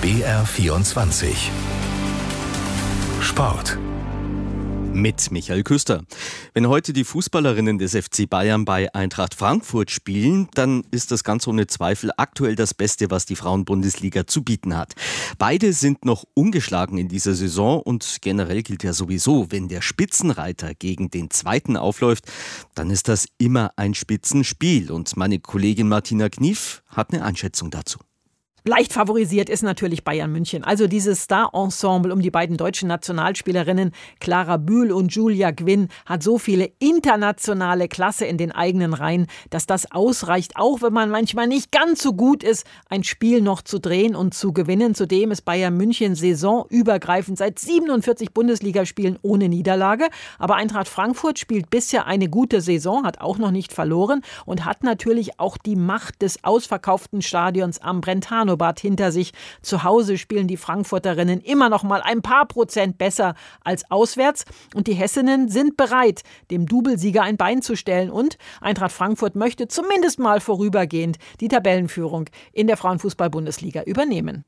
BR24 Sport mit Michael Küster. Wenn heute die Fußballerinnen des FC Bayern bei Eintracht Frankfurt spielen, dann ist das ganz ohne Zweifel aktuell das Beste, was die Frauenbundesliga zu bieten hat. Beide sind noch ungeschlagen in dieser Saison und generell gilt ja sowieso, wenn der Spitzenreiter gegen den Zweiten aufläuft, dann ist das immer ein Spitzenspiel. Und meine Kollegin Martina Knief hat eine Einschätzung dazu. Leicht favorisiert ist natürlich Bayern München. Also dieses Star-Ensemble um die beiden deutschen Nationalspielerinnen Clara Bühl und Julia Gwynn hat so viele internationale Klasse in den eigenen Reihen, dass das ausreicht, auch wenn man manchmal nicht ganz so gut ist, ein Spiel noch zu drehen und zu gewinnen. Zudem ist Bayern München saisonübergreifend seit 47 Bundesligaspielen ohne Niederlage. Aber Eintracht Frankfurt spielt bisher eine gute Saison, hat auch noch nicht verloren und hat natürlich auch die Macht des ausverkauften Stadions am Brentano hinter sich. Zu Hause spielen die Frankfurterinnen immer noch mal ein paar Prozent besser als auswärts. Und die Hessinnen sind bereit, dem Doublesieger ein Bein zu stellen. Und Eintracht Frankfurt möchte zumindest mal vorübergehend die Tabellenführung in der Frauenfußball-Bundesliga übernehmen.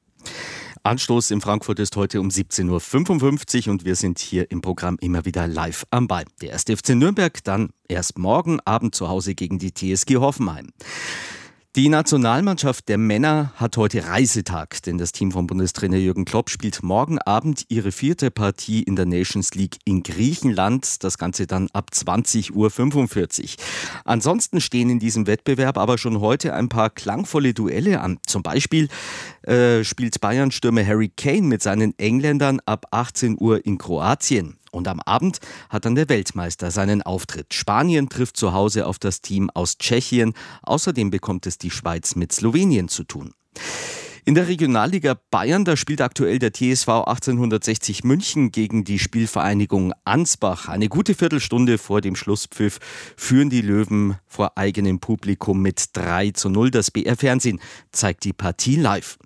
Anstoß in Frankfurt ist heute um 17.55 Uhr und wir sind hier im Programm immer wieder live am Ball. Der 1. FC Nürnberg dann erst morgen Abend zu Hause gegen die TSG Hoffenheim. Die Nationalmannschaft der Männer hat heute Reisetag, denn das Team von Bundestrainer Jürgen Klopp spielt morgen Abend ihre 4. Partie in der Nations League in Griechenland. Das Ganze dann ab 20.45 Uhr. Ansonsten stehen in diesem Wettbewerb aber schon heute ein paar klangvolle Duelle an. Zum Beispiel spielt Bayern-Stürmer Harry Kane mit seinen Engländern ab 18 Uhr in Kroatien. Und am Abend hat dann der Weltmeister seinen Auftritt. Spanien trifft zu Hause auf das Team aus Tschechien. Außerdem bekommt es die Schweiz mit Slowenien zu tun. In der Regionalliga Bayern, da spielt aktuell der TSV 1860 München gegen die Spielvereinigung Ansbach. Eine gute Viertelstunde vor dem Schlusspfiff führen die Löwen vor eigenem Publikum mit 3:0. Das BR-Fernsehen zeigt die Partie live.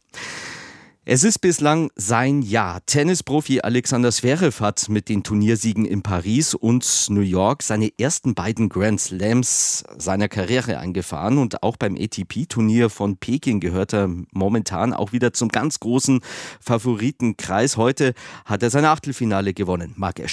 Es ist bislang sein Jahr. Tennisprofi Alexander Zverev hat mit den Turniersiegen in Paris und New York seine ersten beiden Grand Slams seiner Karriere eingefahren. Und auch beim ATP-Turnier von Peking gehört er momentan auch wieder zum ganz großen Favoritenkreis. Heute hat er sein Achtelfinale gewonnen. Marc